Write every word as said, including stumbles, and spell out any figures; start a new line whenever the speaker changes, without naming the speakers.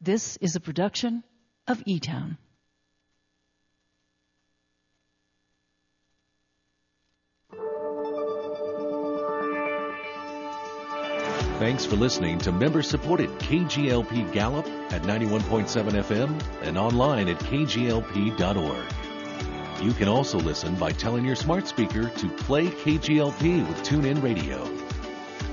This is a production of E-Town.
Thanks for listening to member-supported K G L P Gallup at ninety-one point seven F M and online at K G L P dot org. You can also listen by telling your smart speaker to play K G L P with TuneIn Radio.